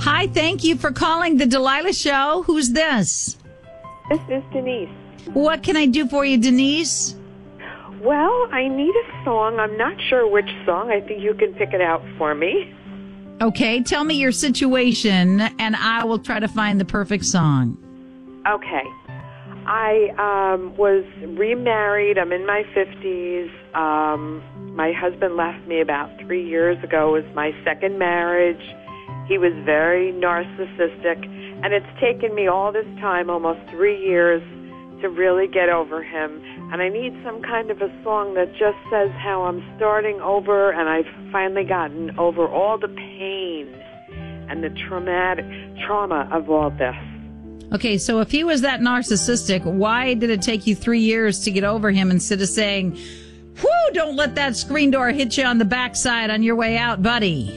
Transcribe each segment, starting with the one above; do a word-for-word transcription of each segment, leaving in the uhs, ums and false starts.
Hi, thank you for calling the Delilah Show. Who's this? This is Denise. What can I do for you, Denise? Well, I need a song. I'm not sure which song. I think you can pick it out for me. Okay, tell me your situation, and I will try to find the perfect song. Okay. I um, was remarried. I'm in my fifties. Um, my husband left me about three years ago. It was my second marriage. He was very narcissistic, and it's taken me all this time, almost three years, to really get over him. And I need some kind of a song that just says how I'm starting over, and I've finally gotten over all the pain and the traumatic trauma of all this. Okay, so if he was that narcissistic, why did it take you three years to get over him instead of saying, whew, don't let that screen door hit you on the backside on your way out, buddy?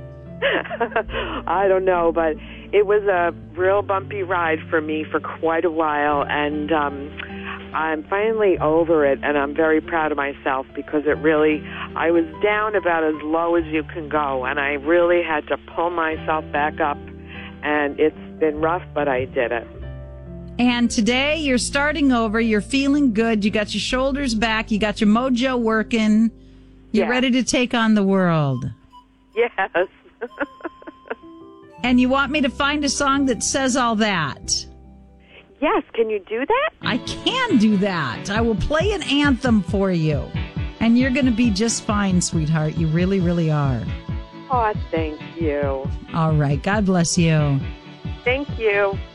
I don't know, but it was a real bumpy ride for me for quite a while, and um, I'm finally over it, and I'm very proud of myself because it really, I was down about as low as you can go, and I really had to pull myself back up, and it's been rough, but I did it. And today you're starting over, you're feeling good, you got your shoulders back, you got your mojo working, you're Yeah. ready to take on the world. Yes. And you want me to find a song that says all that? Yes, can you do that? I can do that. I will play an anthem for you. And you're going to be just fine, sweetheart. You really, really are. Oh, thank you. All right. God bless you. Thank you.